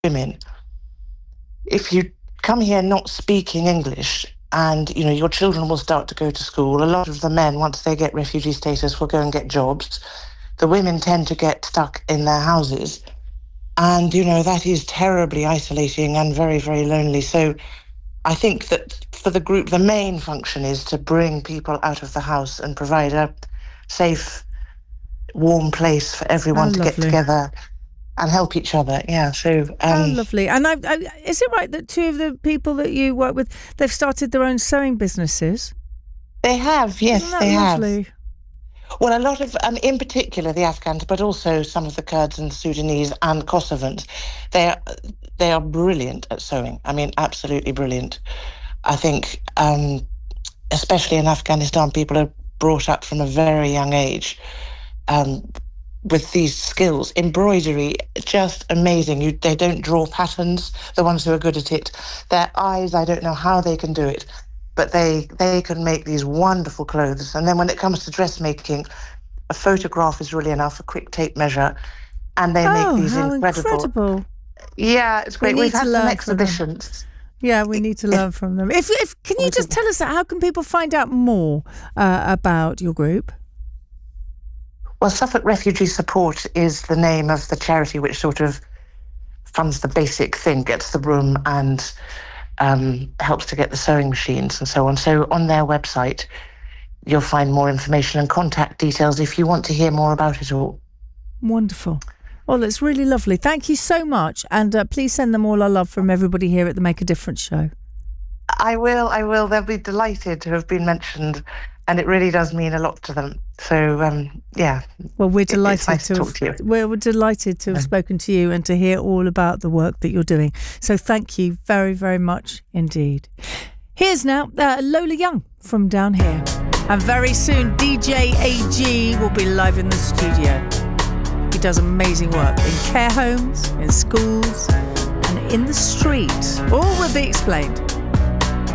women, if you come here not speaking English and, your children will start to go to school, a lot of the men, once they get refugee status, will go and get jobs. The women tend to get stuck in their houses. And, that is terribly isolating and very, very lonely. So I think that for the group, the main function is to bring people out of the house and provide a safe, warm place for everyone to get together and help each other. Yeah. So. Lovely. And is it right that two of the people that you work with, they've started their own sewing businesses? They have. Yes, Isn't that they lovely? have. Well, a lot of, in particular, the Afghans, but also some of the Kurds and Sudanese and Kosovans, they are brilliant at sewing. I mean, absolutely brilliant. I think, especially in Afghanistan, people are brought up from a very young age with these skills. Embroidery, just amazing. They don't draw patterns, the ones who are good at it. Their eyes, I don't know how they can do it, but they can make these wonderful clothes. And then when it comes to dressmaking, a photograph is really enough, a quick tape measure, and they make these incredible. Yeah, it's great. We've had some exhibitions. Yeah, we need to learn from them. Can you just tell us how can people find out more about your group? Well, Suffolk Refugee Support is the name of the charity which sort of funds the basic thing, gets the room and helps to get the sewing machines and so on. So on their website, you'll find more information and contact details if you want to hear more about it all. Wonderful. Well, that's really lovely. Thank you so much. And please send them all our love from everybody here at the Make a Difference show. I will. They'll be delighted to have been mentioned. And it really does mean a lot to them. So, yeah. Well, we're delighted nice to talk to you. We're delighted to have spoken to you and to hear all about the work that you're doing. So thank you very, very much indeed. Here's now Lola Young from Down Here. And very soon, DJ AG will be live in the studio. He does amazing work in care homes, in schools, and in the street. All will be explained.